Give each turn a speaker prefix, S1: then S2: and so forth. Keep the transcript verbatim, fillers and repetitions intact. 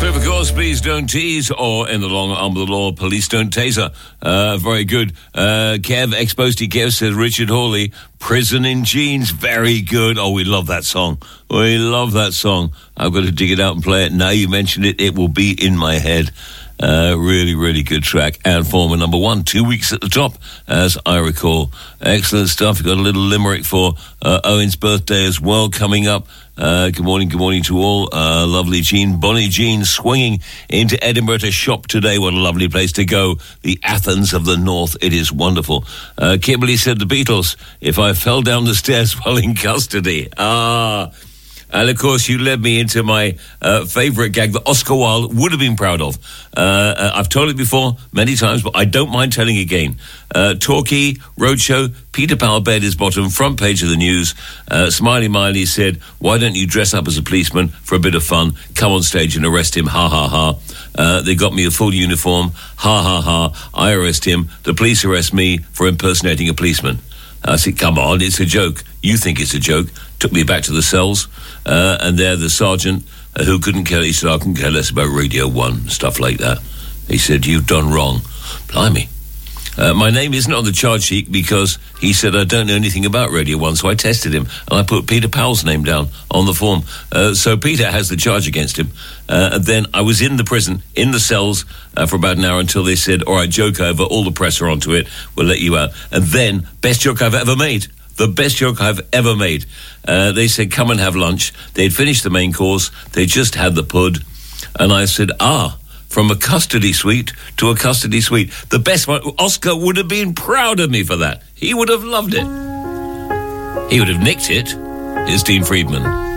S1: Cliff, of course, please don't tease, or in the long arm of the law, police don't taser. Uh, very good. Uh, Kev, ex-postie Kev says, Richard Hawley, Prison in Jeans, very good. Oh, we love that song. We love that song. I've got to dig it out and play it. Now you mentioned it, it will be in my head. Uh, really, really good track. And former number one, two weeks at the top, as I recall. Excellent stuff. You've got a little limerick for uh, Owen's birthday as well coming up. Uh, good morning, good morning to all. Uh, lovely Jean, Bonnie Jean, swinging into Edinburgh to shop today. What a lovely place to go. The Athens of the North. It is wonderful. Uh, Kimberly said the Beatles, if I fell down the stairs while in custody. Ah... And, of course, you led me into my uh, favourite gag that Oscar Wilde would have been proud of. Uh, uh, I've told it before many times, but I don't mind telling again. Uh, Torquay, Roadshow, Peter Powell bared his bottom, front page of the news. Uh, Smiley Miley said, why don't you dress up as a policeman for a bit of fun? Come on stage and arrest him, ha, ha, ha. Uh, they got me a full uniform, ha, ha, ha. I arrest him. The police arrest me for impersonating a policeman. I said, come on, it's a joke. You think it's a joke. Took me back to the cells, uh, and there the sergeant, uh, who couldn't care, he said, I couldn't care less about Radio one, stuff like that. He said, you've done wrong. Blimey. Uh, my name isn't on the charge sheet because he said I don't know anything about Radio one, so I tested him, and I put Peter Powell's name down on the form. Uh, so Peter has the charge against him. Uh, and then I was in the prison, in the cells, uh, for about an hour until they said, all right, joke over, all the press are onto it, we'll let you out. And then, best joke I've ever made. The best joke I've ever made. Uh, they said, come and have lunch. They'd finished the main course. They just had the pud. And I said, ah, from a custody suite to a custody suite. The best one. Oscar would have been proud of me for that. He would have loved it. He would have nicked it. Here's Dean Friedman.